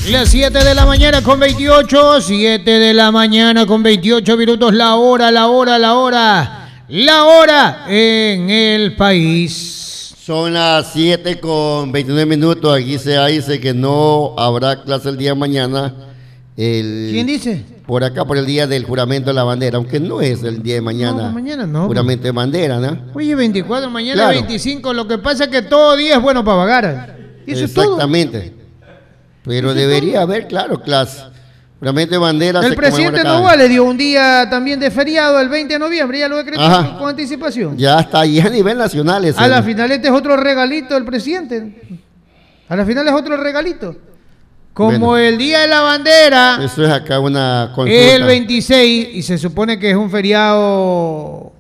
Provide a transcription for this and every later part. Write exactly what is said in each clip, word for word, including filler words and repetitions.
Las siete de la mañana con veintiocho, siete de la mañana con veintiocho minutos, la hora, la hora, la hora, la hora en el país. Son las siete con veintinueve minutos, aquí se dice que no habrá clase el día de mañana. El, ¿Quién dice? Por acá, por el día del juramento de la bandera, aunque no es el día de mañana. No, mañana no. Juramento de bandera, ¿no? Oye, veinticuatro, mañana Claro. veinticinco, lo que pasa es que todo día es bueno para vagar. Eso es todo. Exactamente. Pero debería haber, claro, clase. Juramento de bandera. El se presidente conmemora Novoa le dio un día también de feriado el veinte de noviembre, ya lo decretó Ajá. con anticipación. Ya está ahí a nivel nacional. Ese, A la ¿no? final este es otro regalito del presidente. A la final es otro regalito. Como Bueno. el día de la bandera Eso es acá una consulta. es el veintiséis y se supone que es un feriado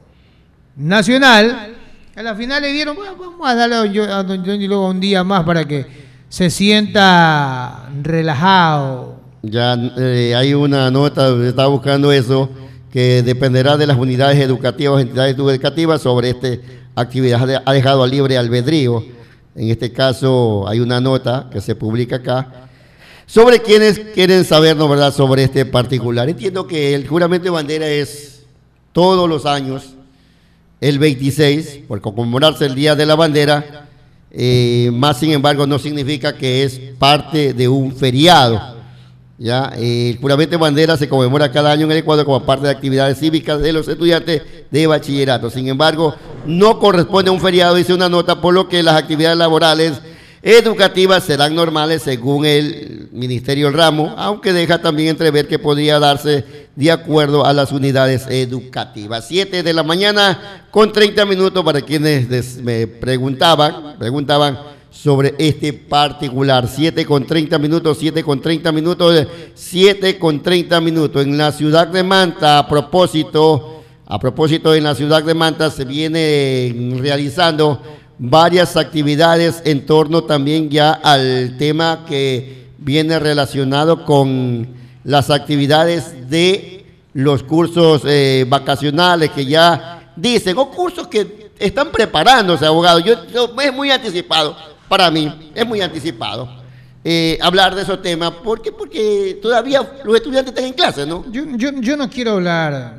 nacional, a la final le dieron, bueno, vamos a darle a don Jo- a don Johnny luego un día más para que se sienta relajado. Ya eh, hay una nota, estaba buscando eso, que dependerá de las unidades educativas, entidades educativas sobre esta actividad. Ha dejado a libre albedrío. En este caso hay una nota que se publica acá sobre quienes quieren saber, ¿no, verdad?, sobre este particular. Entiendo que el juramento de bandera es todos los años, el veintiséis, por conmemorarse el Día de la Bandera, eh, más sin embargo no significa que es parte de un feriado. Ya, eh, el juramento de bandera se conmemora cada año en el Ecuador como parte de actividades cívicas de los estudiantes de bachillerato. Sin embargo, no corresponde a un feriado, dice una nota, por lo que las actividades laborales educativas serán normales según el Ministerio del Ramo, aunque deja también entrever que podría darse de acuerdo a las unidades educativas. siete de la mañana con treinta minutos para quienes des, me preguntaban, preguntaban sobre este particular. siete con treinta minutos, siete con treinta minutos, siete con treinta minutos. En la ciudad de Manta, a propósito, a propósito en la ciudad de Manta se viene realizando varias actividades en torno también ya al tema que viene relacionado con las actividades de los cursos eh, vacacionales que ya dicen, o cursos que están preparándose, abogado. Yo, yo es muy anticipado para mí, es muy anticipado eh, hablar de esos temas. ¿Por qué? Porque todavía los estudiantes están en clase, ¿no? Yo, yo, yo no quiero hablar,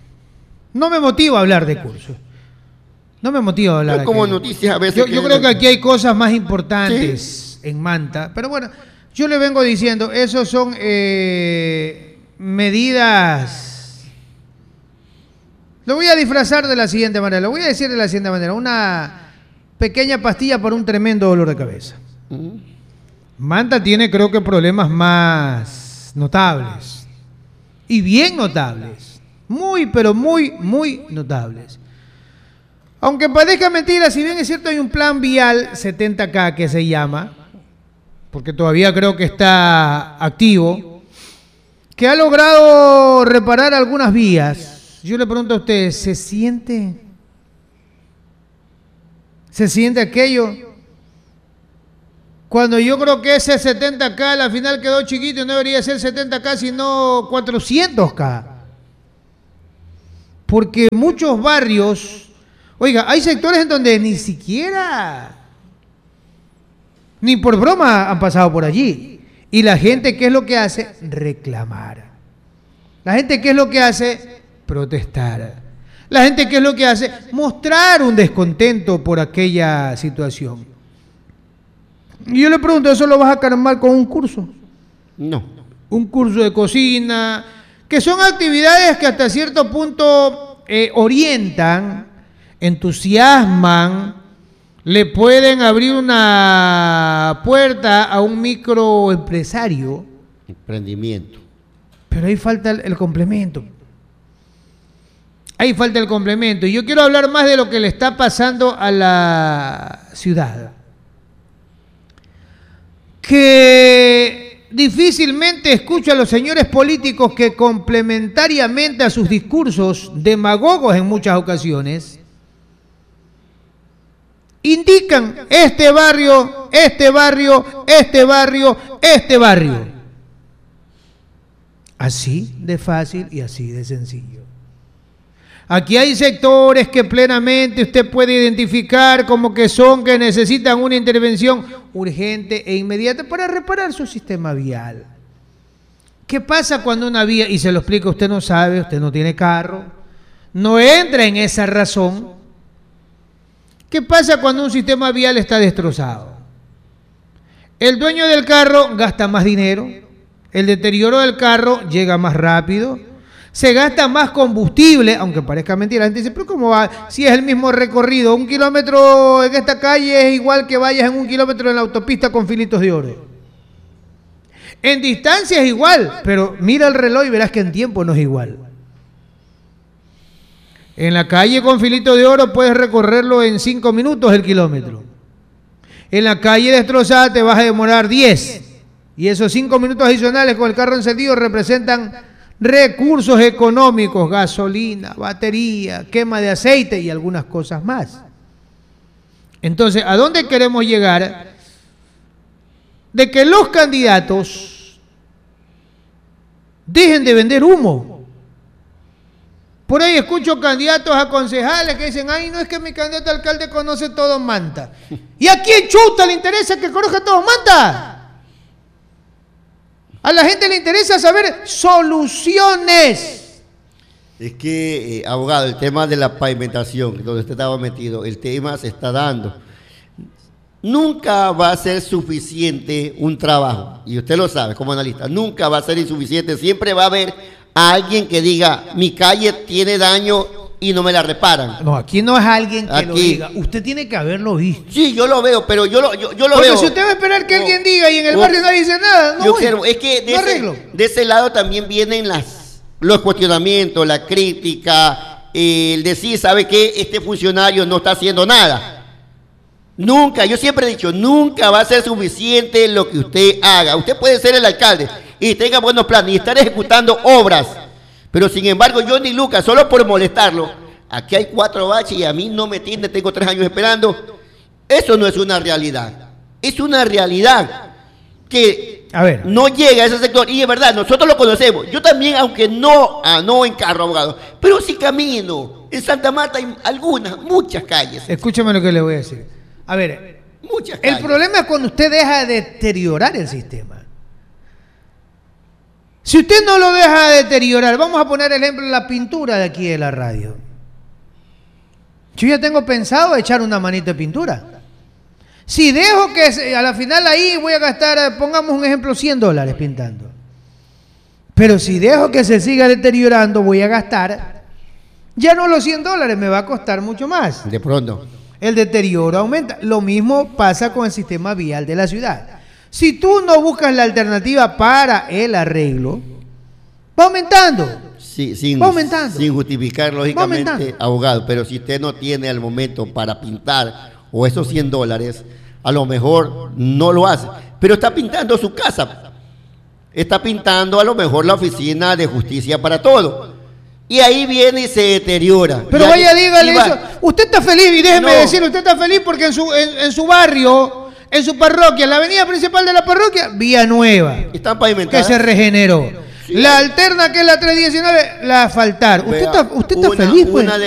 no me motiva hablar de cursos. No me motiva hablar. Pero como aquello. noticias a veces. Yo, que- yo creo que aquí hay cosas más importantes en Manta. Pero bueno, yo le vengo diciendo, esos son eh, medidas. Lo voy a disfrazar de la siguiente manera. Lo voy a decir de la siguiente manera. Una pequeña pastilla para un tremendo dolor de cabeza. Ujú. Manta tiene, creo que, problemas más notables. Y bien notables. Muy, pero muy, muy notables. Aunque parezca mentira, si bien es cierto hay un plan vial setenta K que se llama, porque todavía creo que está activo, que ha logrado reparar algunas vías. Yo le pregunto a usted, ¿se siente? ¿Se siente aquello? Cuando yo creo que ese setenta K al final quedó chiquito y no debería ser setenta K sino cuatrocientos K. Porque muchos barrios... Oiga, hay sectores en donde ni siquiera, ni por broma han pasado por allí. Y la gente, ¿qué es lo que hace? Reclamar. La gente, ¿qué es lo que hace? Protestar. La gente, ¿qué es lo que hace? Mostrar un descontento por aquella situación. Y yo le pregunto, ¿eso lo vas a calmar con un curso? No. Un curso de cocina, que son actividades que hasta cierto punto eh, orientan, entusiasman, le pueden abrir una puerta a un microempresario, Emprendimiento. pero ahí falta el, el complemento. Ahí falta el complemento. Y yo quiero hablar más de lo que le está pasando a la ciudad. Que difícilmente escucho a los señores políticos que complementariamente a sus discursos demagogos en muchas ocasiones, indican este barrio, este barrio, este barrio, este barrio. Así de fácil y así de sencillo. Aquí hay sectores que plenamente usted puede identificar como que son, que necesitan una intervención urgente e inmediata para reparar su sistema vial. ¿Qué pasa cuando una vía, y se lo explico, usted no sabe, usted no tiene carro, no entra en esa razón? ¿Qué pasa cuando un sistema vial está destrozado? El dueño del carro gasta más dinero, el deterioro del carro llega más rápido, se gasta más combustible, aunque parezca mentira. La gente dice, pero ¿cómo va? Si es el mismo recorrido, un kilómetro en esta calle es igual que vayas en un kilómetro en la autopista con filitos de oro. En distancia es igual, pero mira el reloj y verás que en tiempo no es igual. En la calle con filito de oro puedes recorrerlo en cinco minutos el kilómetro. En la calle destrozada te vas a demorar diez. Y esos cinco minutos adicionales con el carro encendido representan recursos económicos, gasolina, batería, quema de aceite y algunas cosas más. Entonces, ¿a dónde queremos llegar? De que los candidatos dejen de vender humo. Por ahí escucho candidatos a concejales que dicen, ay, no, es que mi candidato a alcalde conoce todo Manta. ¿Y a quién chuta le interesa que conozca todo Manta? A la gente le interesa saber soluciones. Es que, eh, abogado, el tema de la pavimentación, donde usted estaba metido, el tema se está dando. Nunca va a ser suficiente un trabajo, y usted lo sabe como analista, nunca va a ser insuficiente, siempre va a haber alguien que diga, mi calle tiene daño y no me la reparan. No, aquí no es alguien que aquí lo diga, usted tiene que haberlo visto. Sí, yo lo veo, pero yo lo, yo, yo lo Porque veo. si usted va a esperar que no, alguien diga y en el no, barrio no dice nada, no yo voy, observo, es que de, no ese, arreglo. de ese lado también vienen las, los cuestionamientos, la crítica, el decir, ¿sabe qué? Este funcionario no está haciendo nada. Nunca, yo siempre he dicho, nunca va a ser suficiente lo que usted haga. Usted puede ser el alcalde y tenga buenos planes y estar ejecutando obras, pero sin embargo, Johnny Lucas, solo por molestarlo, aquí hay cuatro baches y a mí no me tiende, tengo tres años esperando. Eso no es una realidad. Es una realidad que a ver, no llega a ese sector. Y es verdad, nosotros lo conocemos. Yo también, aunque no, ah, no en carro, abogado, pero sí camino. En Santa Marta hay algunas, muchas calles. escúchame lo que le voy a decir. A ver, Muchas calles. el problema es cuando usted deja de deteriorar el sistema. Si usted no lo deja de deteriorar, vamos a poner el ejemplo de la pintura de aquí de la radio. Yo ya tengo pensado echar una manita de pintura. Si dejo que a la final ahí voy a gastar, pongamos un ejemplo, cien dólares pintando. Pero si dejo que se siga deteriorando, voy a gastar, ya no los cien dólares, me va a costar mucho más. De pronto. El deterioro aumenta. Lo mismo pasa con el sistema vial de la ciudad. Si tú no buscas la alternativa para el arreglo, va aumentando. Sí, sin, va aumentando. Sin justificar, lógicamente, abogado, pero si usted no tiene al momento para pintar o esos cien dólares, a lo mejor no lo hace. Pero está pintando su casa. Está pintando a lo mejor la oficina de justicia para todo. Y ahí viene y se deteriora. Pero y vaya, ahí, dígale va, eso. Usted está feliz, y déjeme no. decirle, usted está feliz porque en su, en, en su barrio, en su parroquia, en la avenida principal de la parroquia, vía nueva, Están que pavimentadas. se regeneró. Sí. La alterna, que es la trescientos diecinueve, la asfaltar. Usted Vea, está, usted está una- feliz, pues. una de